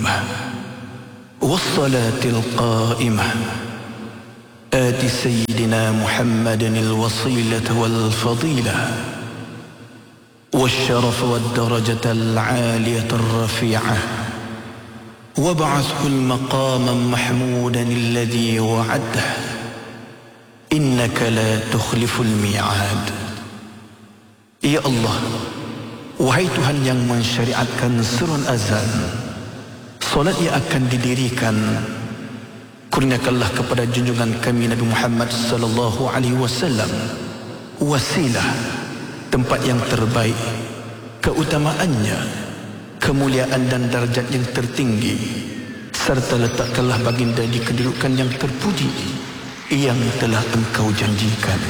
الدائمة والصلاة القائمة آت سيدنا محمد الوصيلة والفضيلة والشرف والدرجة العالية الرفيعة وابعثه المقام محمودا الذي وعده إنك لا تخلف الميعاد. Ya Allah, wahai Tuhan yang mensyariatkan surun azan, solat yang akan didirikan, kurniakanlah kepada junjungan kami Nabi Muhammad sallallahu alaihi wasallam wasilah, tempat yang terbaik, keutamaannya, kemuliaan dan darjat yang tertinggi, serta letakkanlah baginda di kedudukan yang terpuji yang telah Engkau janjikan.